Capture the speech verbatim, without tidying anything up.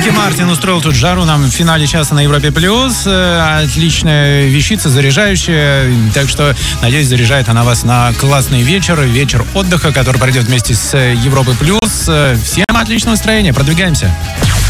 Рики Мартин устроил тут жару нам в финале часа на Европе Плюс. Отличная вещица, заряжающая. Так что, надеюсь, заряжает она вас на классный вечер. Вечер отдыха, который пройдет вместе с Европой Плюс. Всем отличного настроения. Продвигаемся.